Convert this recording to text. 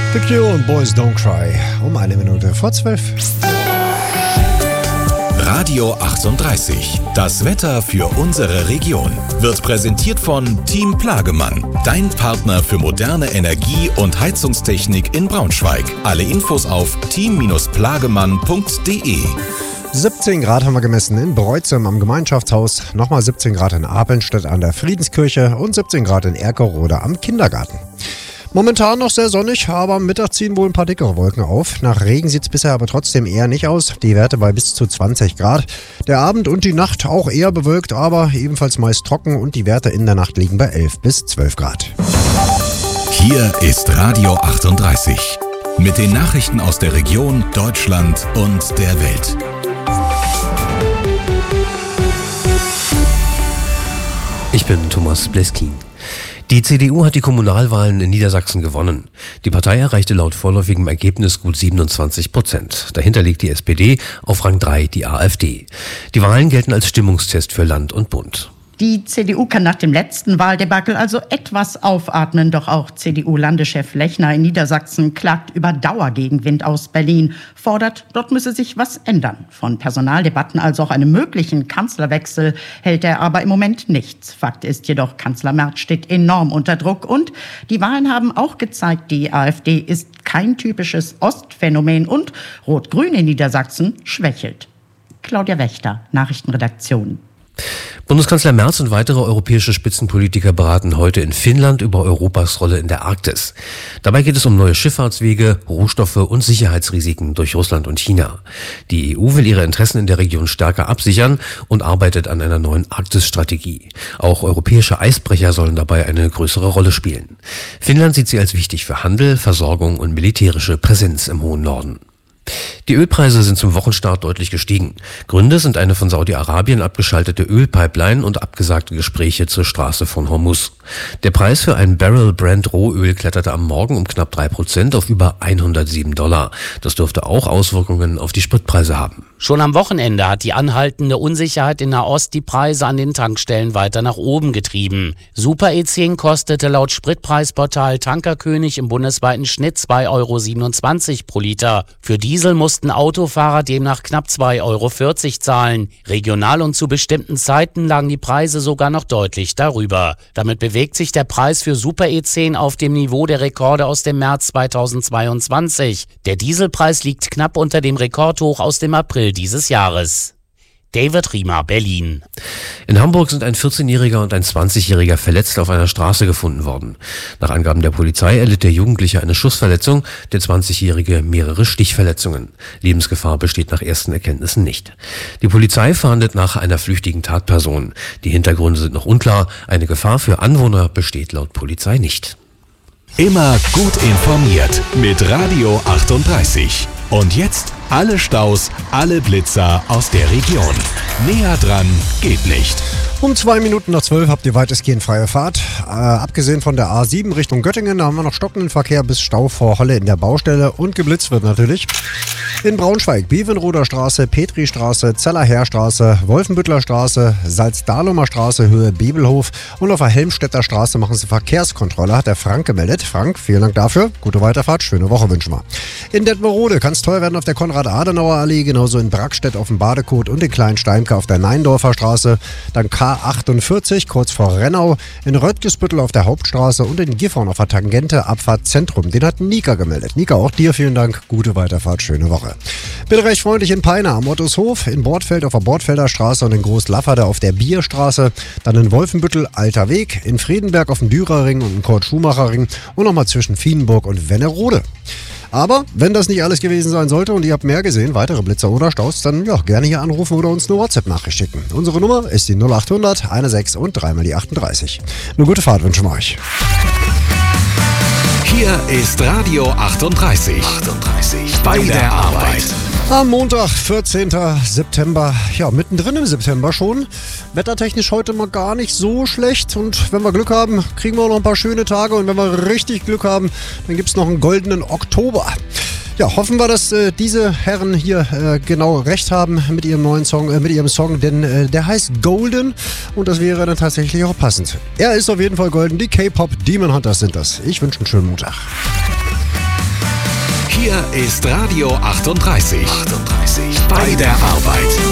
The Cure und Boys Don't Cry. Um 1:01. Radio 38. Das Wetter für unsere Region wird präsentiert von Team Plagemann. Dein Partner für moderne Energie- und Heizungstechnik in Braunschweig. Alle Infos auf team-plagemann.de. 17 Grad haben wir gemessen in Breutzem am Gemeinschaftshaus, nochmal 17 Grad in Apenstedt an der Friedenskirche und 17 Grad in Erkerode am Kindergarten. Momentan noch sehr sonnig, aber am Mittag ziehen wohl ein paar dickere Wolken auf. Nach Regen sieht es bisher aber trotzdem eher nicht aus. Die Werte bei bis zu 20 Grad. Der Abend und die Nacht auch eher bewölkt, aber ebenfalls meist trocken und die Werte in der Nacht liegen bei 11 bis 12 Grad. Hier ist Radio 38 mit den Nachrichten aus der Region, Deutschland und der Welt. Ich bin Thomas Bleskin. Die CDU hat die Kommunalwahlen in Niedersachsen gewonnen. Die Partei erreichte laut vorläufigem Ergebnis gut 27%. Dahinter liegt die SPD, auf Rang 3 die AfD. Die Wahlen gelten als Stimmungstest für Land und Bund. Die CDU kann nach dem letzten Wahldebakel also etwas aufatmen. Doch auch CDU-Landeschef Lechner in Niedersachsen klagt über Dauergegenwind aus Berlin, fordert, dort müsse sich was ändern. Von Personaldebatten als auch einem möglichen Kanzlerwechsel hält er aber im Moment nichts. Fakt ist jedoch, Kanzler Merz steht enorm unter Druck. Und die Wahlen haben auch gezeigt, die AfD ist kein typisches Ostphänomen und Rot-Grün in Niedersachsen schwächelt. Claudia Wächter, Nachrichtenredaktion. Bundeskanzler Merz und weitere europäische Spitzenpolitiker beraten heute in Finnland über Europas Rolle in der Arktis. Dabei geht es um neue Schifffahrtswege, Rohstoffe und Sicherheitsrisiken durch Russland und China. Die EU will ihre Interessen in der Region stärker absichern und arbeitet an einer neuen Arktisstrategie. Auch europäische Eisbrecher sollen dabei eine größere Rolle spielen. Finnland sieht sie als wichtig für Handel, Versorgung und militärische Präsenz im hohen Norden. Die Ölpreise sind zum Wochenstart deutlich gestiegen. Gründe sind eine von Saudi-Arabien abgeschaltete Ölpipeline und abgesagte Gespräche zur Straße von Hormuz. Der Preis für ein Barrel Brent Rohöl kletterte am Morgen um knapp 3% auf über $107. Das dürfte auch Auswirkungen auf die Spritpreise haben. Schon am Wochenende hat die anhaltende Unsicherheit in Nahost die Preise an den Tankstellen weiter nach oben getrieben. Super E10 kostete laut Spritpreisportal Tankerkönig im bundesweiten Schnitt 2,27 € pro Liter. Für Diesel mussten Autofahrer demnach knapp 2,40 € zahlen. Regional und zu bestimmten Zeiten lagen die Preise sogar noch deutlich darüber. Damit bewegt sich der Preis für Super E10 auf dem Niveau der Rekorde aus dem März 2022. Der Dieselpreis liegt knapp unter dem Rekordhoch aus dem April dieses Jahres. David Riemer, Berlin. In Hamburg sind ein 14-Jähriger und ein 20-Jähriger verletzt auf einer Straße gefunden worden. Nach Angaben der Polizei erlitt der Jugendliche eine Schussverletzung, der 20-Jährige mehrere Stichverletzungen. Lebensgefahr besteht nach ersten Erkenntnissen nicht. Die Polizei fahndet nach einer flüchtigen Tatperson. Die Hintergründe sind noch unklar. Eine Gefahr für Anwohner besteht laut Polizei nicht. Immer gut informiert mit Radio 38. Und jetzt alle Staus, alle Blitzer aus der Region. Näher dran geht nicht. Um 2:02 habt ihr weitestgehend freie Fahrt. Abgesehen von der A7 Richtung Göttingen, da haben wir noch stockenden Verkehr bis Stau vor Holle in der Baustelle und geblitzt wird natürlich. In Braunschweig, Biewenroder Straße, Petristraße, Zellerherstraße, Wolfenbüttler Straße, Salzdahlumer Straße, Höhe Bebelhof und auf der Helmstedter Straße machen sie Verkehrskontrolle, hat der Frank gemeldet. Frank, vielen Dank dafür. Gute Weiterfahrt, schöne Woche wünschen wir. In Detmerode kann es teuer werden auf der Konrad-Adenauer-Allee, genauso in Brackstedt auf dem Badekot und in Kleinsteimke auf der Neindorfer Straße. Dann K48 kurz vor Rennau, in Röttgesbüttel auf der Hauptstraße und in Gifhorn auf der Tangente Abfahrt Zentrum. Den hat Nika gemeldet. Nika, auch dir vielen Dank. Gute Weiterfahrt, schöne Woche. Bin recht freundlich in Peine am Ottushof, in Bortfeld auf der Bortfelder Straße und in Großlafferde auf der Bierstraße, dann in Wolfenbüttel Alter Weg, in Friedenberg auf dem Dürerring und im Kurt-Schumacher-Ring und nochmal zwischen Fienenburg und Wennerode. Aber wenn das nicht alles gewesen sein sollte und ihr habt mehr gesehen, weitere Blitzer oder Staus, dann ja, gerne hier anrufen oder uns eine WhatsApp-Nachricht schicken. Unsere Nummer ist die 0800 16 und 3 mal die 38. Eine gute Fahrt wünschen wir euch. Hier ist Radio 38. Bei der Arbeit. Am Montag, 14. September, ja, mittendrin im September schon. Wettertechnisch heute mal gar nicht so schlecht und wenn wir Glück haben, kriegen wir auch noch ein paar schöne Tage und wenn wir richtig Glück haben, dann gibt es noch einen goldenen Oktober. Ja, hoffen wir, dass diese Herren hier genau recht haben mit ihrem neuen Song, denn der heißt Golden und das wäre dann tatsächlich auch passend. Er ist auf jeden Fall golden, die K-Pop Demon Hunters sind das. Ich wünsche einen schönen Montag. Hier ist Radio 38. Bei der Arbeit.